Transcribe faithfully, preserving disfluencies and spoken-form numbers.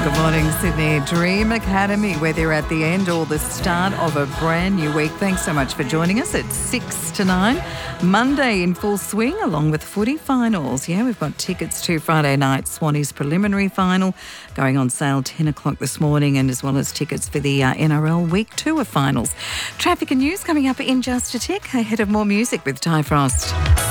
Good morning, Sydney. Dream Academy, whether you're at the end or the start of a brand new week. Thanks so much for joining us. It's six to nine. Monday in full swing, along with footy finals. Yeah, we've got tickets to Friday night Swannies preliminary final going on sale ten o'clock this morning, and as well as tickets for the uh, N R L Week Two of finals. Traffic and news coming up in just a tick, ahead of more music with Ty Frost.